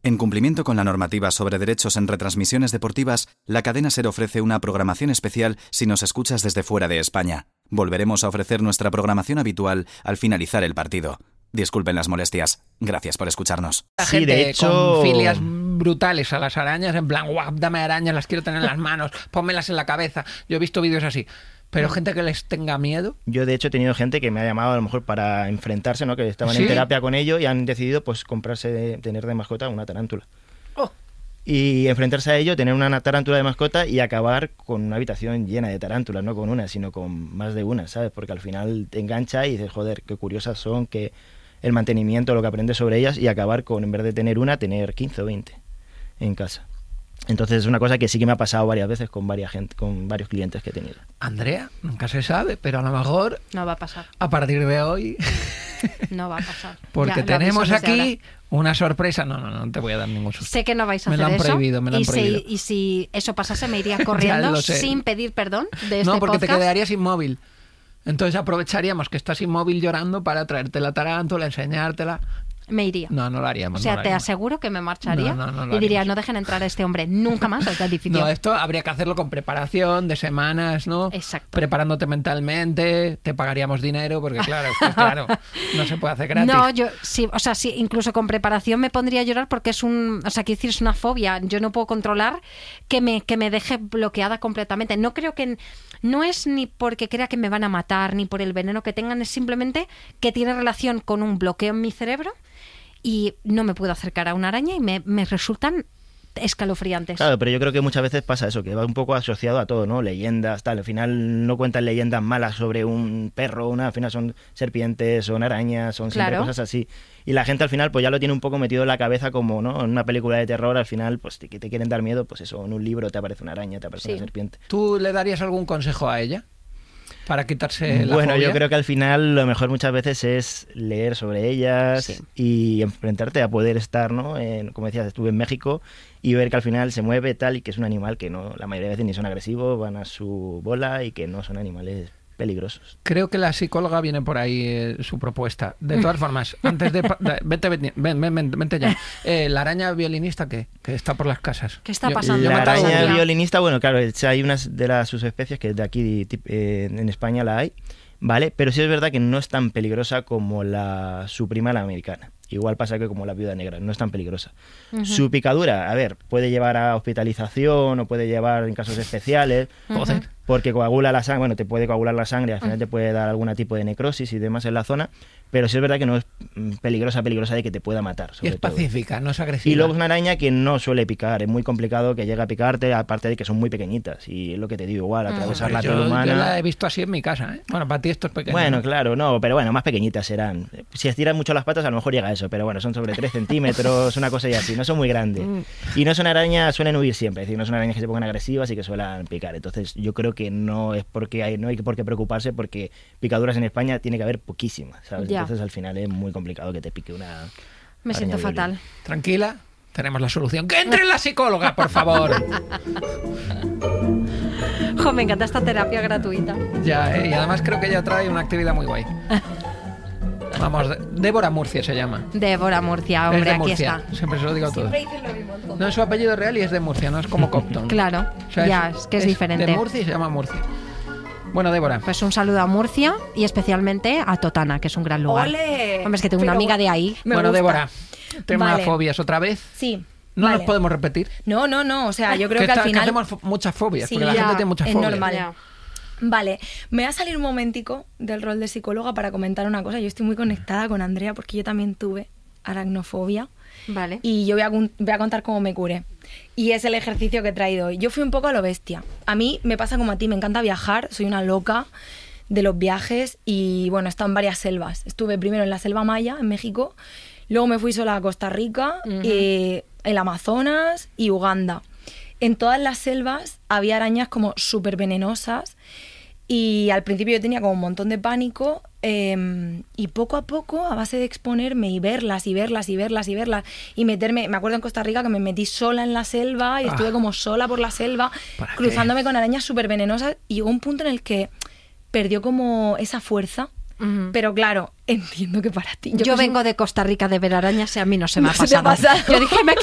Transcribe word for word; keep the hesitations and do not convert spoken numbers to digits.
En cumplimiento con la normativa sobre derechos en retransmisiones deportivas, la cadena SER ofrece una programación especial si nos escuchas desde fuera de España. Volveremos a ofrecer nuestra programación habitual al finalizar el partido. Disculpen las molestias. Gracias por escucharnos. La Sí, gente de hecho- con filias brutales a las arañas, en plan, guau, dame arañas, las quiero tener en las manos, pónmelas en la cabeza. Yo he visto vídeos así. Pero gente que les tenga miedo. Yo, de hecho, he tenido gente que me ha llamado a lo mejor para enfrentarse, ¿no? Que estaban ¿Sí? en terapia con ello y han decidido, pues, comprarse, tener de mascota una tarántula. Oh. Y enfrentarse a ello, tener una tarántula de mascota y acabar con una habitación llena de tarántulas, no con una, sino con más de una, ¿sabes? Porque al final te engancha y dices, joder, qué curiosas son, que el mantenimiento, lo que aprendes sobre ellas, y acabar con, en vez de tener una, tener quince o veinte en casa. Entonces es una cosa que sí que me ha pasado varias veces con varias gente, con varios clientes que he tenido. Andrea, nunca se sabe, pero a lo mejor No va a pasar. a partir de hoy, No va a pasar. porque Ya, lo tenemos aviso desde aquí una sorpresa. No, no, no te voy a dar ningún susto. Sé que no vais a Me lo hacer han eso. prohibido, me lo han y, prohibido. Si, y si eso pasase, me iría Ya corriendo lo sé. sin pedir perdón de este No, porque te podcast. quedarías inmóvil. Entonces aprovecharíamos que estás inmóvil llorando para traerte la tarántula, enseñártela. Me iría. No, no lo haríamos. O sea, no lo te haríamos. aseguro que me marcharía No, no, no lo y diría, haríamos. no dejen entrar a este hombre nunca más a este edificio. No, esto habría que hacerlo con preparación de semanas, ¿no? Exacto. Preparándote mentalmente, te pagaríamos dinero, porque claro, es que, claro, no se puede hacer gratis. No, yo sí, o sea, sí, incluso con preparación me pondría a llorar porque es un, o sea, quiero decir, es una fobia. Yo no puedo controlar que me, que me deje bloqueada completamente. No creo que, no es ni porque crea que me van a matar, ni por el veneno que tengan, es simplemente que tiene relación con un bloqueo en mi cerebro y no me puedo acercar a una araña y me, me resultan escalofriantes. Claro, pero yo creo que muchas veces pasa eso, que va un poco asociado a todo, ¿no? Leyendas, tal. Al final no cuentan leyendas malas sobre un perro, una, al final son serpientes, son arañas, son siempre Claro. cosas así. Y la gente al final pues ya lo tiene un poco metido en la cabeza como, ¿no? En una película de terror al final pues te, te quieren dar miedo, pues eso, en un libro te aparece una araña, te aparece Sí. una serpiente. ¿Tú le darías algún consejo a ella para quitarse la Bueno, fobia? yo creo que al final lo mejor muchas veces es leer sobre ellas Sí. y enfrentarte a poder estar, ¿no? En, como decías, estuve en México y ver que al final se mueve tal y que es un animal que no, la mayoría de veces ni son agresivos, van a su bola y que no son animales peligrosos. Creo que la psicóloga viene por ahí eh, su propuesta. De todas formas, antes de... pa- de- Vete, vete, ven, ven, ven, vente ya. Eh, la araña violinista, ¿qué? Que está por las casas. ¿Qué está Yo- pasando? yo me La acabo de araña olvidar. violinista, bueno, claro, es- hay unas de las subespecies que de aquí tip- eh, en España la hay, ¿vale? Pero sí es verdad que no es tan peligrosa como la su prima, la americana. Igual pasa que como la viuda negra, no es tan peligrosa. Ujú. Su picadura, a ver, puede llevar a hospitalización o puede llevar en casos especiales, Joder. porque coagula la sangre, bueno, te puede coagular la sangre, al final te puede dar algún tipo de necrosis y demás en la zona, pero sí es verdad que no es mm, peligrosa, peligrosa de que te pueda matar. Y sobre es todo. pacífica, no es agresiva. Y luego es una araña que no suele picar, es muy complicado que llegue a picarte, aparte de que son muy pequeñitas, y es lo que te digo, igual, atravesar Hombre, la yo, piel yo humana... la he visto así en mi casa, ¿eh? Bueno, para ti esto es pequeño. Bueno, ¿no? claro, no, pero bueno, más pequeñitas serán. Si estiran mucho las patas, a lo mejor llega a eso, pero bueno, son sobre tres centímetros, una cosa y así, no son muy grandes. Y no son arañas, suelen huir siempre, es decir, no son arañas que se pongan agresivas y que suelen picar. Entonces, yo creo que no es porque hay, no hay por qué preocuparse, porque picaduras en España tiene que haber poquísimas, ¿sabes? Ya. Entonces, al final es muy complicado que te pique una. Me araña siento violín. fatal. Tranquila, tenemos la solución. ¡Que entre la psicóloga, por favor! Jo, me encanta esta terapia gratuita. Ya, ¿eh? Y además creo que ella trae una actividad muy guay. Vamos, de- Débora Murcia se llama. Débora Murcia, hombre, es de aquí Murcia, está. siempre se lo digo a todos. No es su apellido real y es de Murcia, no es como Compton. Claro, O sea, ya, es que es, de diferente. Murcia y se llama Murcia. Bueno, Débora, Pues un saludo a Murcia y especialmente a Totana, que es un gran lugar. ¡Ole! Hombre, es que tengo una Pero amiga de ahí. me bueno, gusta. Débora, tema Vale. fobias otra vez. Sí. No vale. nos podemos repetir. No, no, no. O sea, yo creo que, que, al está- que final. hacemos fo- muchas fobias, Sí, porque la ya, gente tiene muchas es fobias. normal. Ya. Vale, me va a salir un momentico del rol de psicóloga para comentar una cosa. Yo estoy muy conectada con Andrea porque yo también tuve aracnofobia Vale. y yo voy a, cun- voy a contar cómo me curé. Y es el ejercicio que he traído hoy. Yo fui un poco a lo bestia. A mí me pasa como a ti, me encanta viajar, soy una loca de los viajes y bueno, he estado en varias selvas. Estuve primero en la selva maya, en México, luego me fui sola a Costa Rica, Ujú. eh, el Amazonas y Uganda. En todas las selvas había arañas como súper venenosas y al principio yo tenía como un montón de pánico eh, y poco a poco, a base de exponerme y verlas y verlas y verlas y verlas y meterme, me acuerdo en Costa Rica que me metí sola en la selva y estuve Ah. como sola por la selva ¿Para cruzándome con arañas súper venenosas y llegó un punto en el que perdió como esa fuerza. Ujú. Pero claro, entiendo que para ti... Yo, que soy- vengo de Costa Rica de ver arañas y a mí no se me No ha se te ha pasado. pasado. Yo dije, me